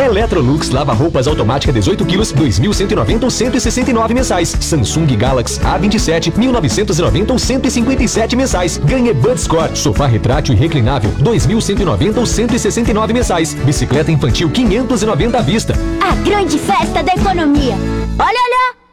Electrolux lava-roupas automática 18 quilos, 2.190 ou 169 mensais. Samsung Galaxy A27, 1.990 ou 157 mensais. Ganhe Bud Score, sofá retrátil e reclinável, 2.190 ou 169 mensais. Bicicleta infantil 590 à vista. A grande festa da economia. Olha, olha!